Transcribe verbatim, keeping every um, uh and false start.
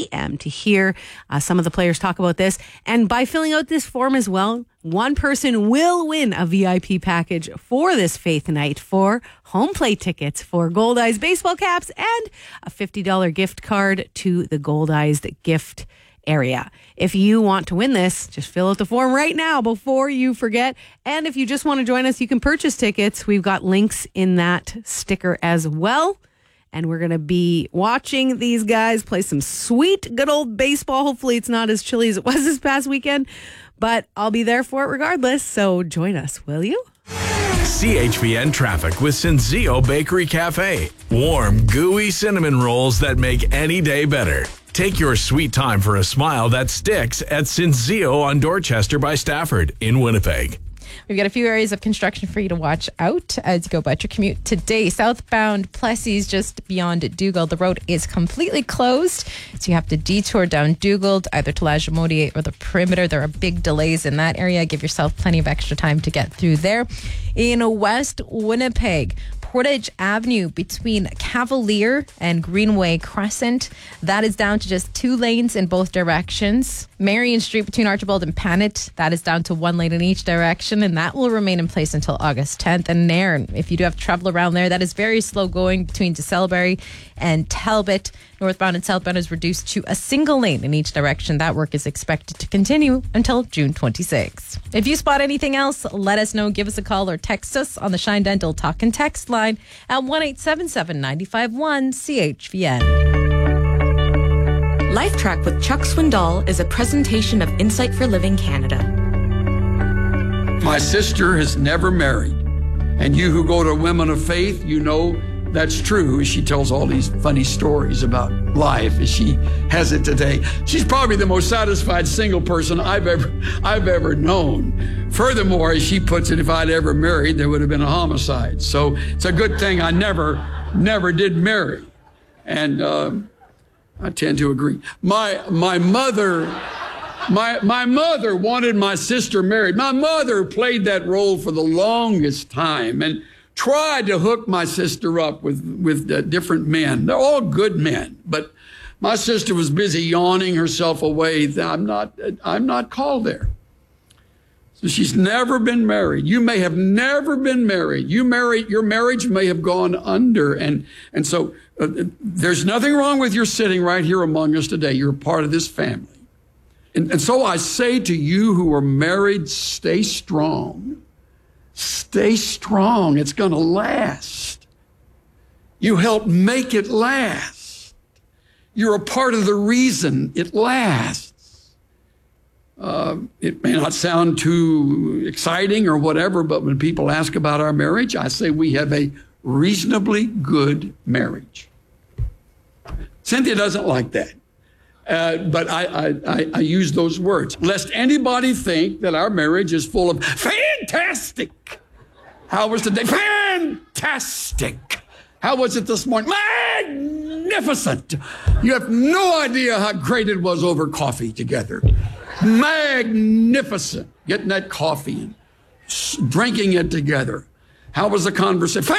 p.m. to hear uh, some of the players talk about this. And by filling out this form as well, one person will win a V I P package for this Faith Night for home play tickets for Goldeyes baseball caps and a fifty dollars gift card to the Goldeyes gift area. If you want to win this, just fill out the form right now before you forget. And if you just want to join us, you can purchase tickets. We've got links in that sticker as well. And we're going to be watching these guys play some sweet, good old baseball. Hopefully it's not as chilly as it was this past weekend, but I'll be there for it regardless. So join us, will you? C H V N traffic with Senzio Bakery Cafe. Warm, gooey cinnamon rolls that make any day better. Take your sweet time for a smile that sticks at Senzio on Dorchester by Stafford in Winnipeg. We've got a few areas of construction for you to watch out as you go about your commute today. Southbound Plessis just beyond Dougal. The road is completely closed, so you have to detour down Dougal either to Lagimodiere or the perimeter. There are big delays in that area. Give yourself plenty of extra time to get through there. In West Winnipeg, Portage Avenue between Cavalier and Greenway Crescent. That is down to just two lanes in both directions. Marion Street between Archibald and Panet. That is down to one lane in each direction, and that will remain in place until August tenth. And Nairn, if you do have trouble around there, that is very slow going between DeSalbury and Talbot. Northbound and southbound is reduced to a single lane in each direction. That work is expected to continue until June twenty-sixth. If you spot anything else, let us know. Give us a call or text us on the Shine Dental Talk and Text line at one eight seven seven, nine five one, C H V N. LifeTrack with Chuck Swindoll is a presentation of Insight for Living Canada. My sister has never married, and you who go to Women of Faith, you know that's true. She tells all these funny stories about life as she has it today. She's probably the most satisfied single person I've ever I've ever known. Furthermore, as she puts it, if I'd ever married, there would have been a homicide. So it's a good thing I never, never did marry. And uh, I tend to agree. My my mother, my my mother wanted my sister married. My mother played that role for the longest time and tried to hook my sister up with with uh, different men. They're all good men, but my sister was busy yawning herself away. I'm not I'm not called there. So she's never been married. You may have never been married. You married, your marriage may have gone under. And, and so uh, there's nothing wrong with your sitting right here among us today. You're a part of this family. And, and so I say to you who are married, stay strong. Stay strong. It's going to last. You help make it last. You're a part of the reason it lasts. Uh, it may not sound too exciting or whatever, but when people ask about our marriage, I say we have a reasonably good marriage. Cynthia doesn't like that, uh, but I, I, I, I use those words, lest anybody think that our marriage is full of fantastic. How was today? Fantastic. How was it this morning? Magnificent. You have no idea how great it was over coffee together. Magnificent. Getting that coffee and drinking it together. How was the conversation?